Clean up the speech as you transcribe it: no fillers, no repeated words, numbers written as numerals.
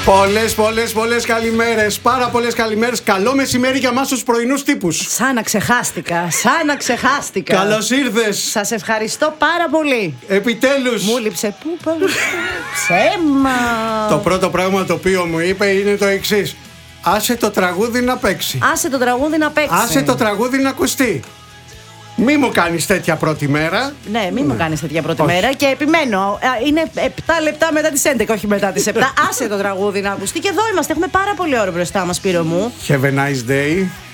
Πολλές καλημέρες. Πάρα πολλές καλημέρες. Καλό μεσημέρι για εμάς τους πρωινούς τύπους. Σαν να ξεχάστηκα. Καλώς ήρθες. Σας ευχαριστώ πάρα πολύ. Επιτέλους. Μου λείψε ψέμα. Το πρώτο πράγμα το οποίο μου είπε είναι το εξής. Άσε το τραγούδι να παίξει. Άσε το τραγούδι να ακουστεί. Μη μου κάνεις τέτοια πρώτη μέρα. Ναι, μη μου κάνεις τέτοια πρώτη μέρα. Και επιμένω, είναι 7 λεπτά μετά τις 11, όχι μετά τις 7. Άσε το τραγούδι να ακουστεί. Και εδώ είμαστε, έχουμε πάρα πολύ ώρα μπροστά μας, Σπύρο μου. Have a nice day.